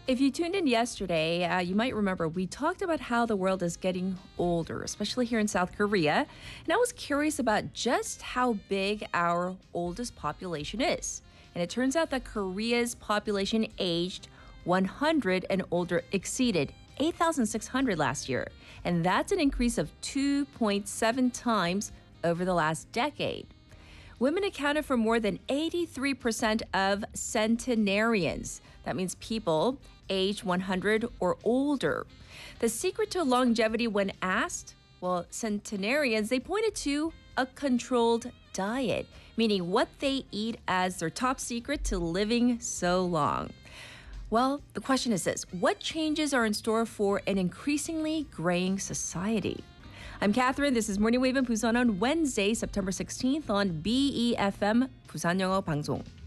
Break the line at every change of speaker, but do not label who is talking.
If you tuned in yesterday, you might remember we talked about how the world is getting older, especially here in South Korea. And I was curious about just how big our oldest population is. And it turns out that Korea's population aged 100 and older exceeded 8,600 last year. And that's an increase of 2.7 times over the last decade. Women accounted for more than 83% of centenarians. That means people age 100 or older. The secret to longevity when asked, well, centenarians, they pointed to a controlled diet, meaning what they eat as their top secret to living so long. Well, the question is this: what changes are in store for an increasingly graying society? I'm Catherine. This is Morning Wave in Busan on Wednesday, September 16th on BEFM Busan 영어 방송.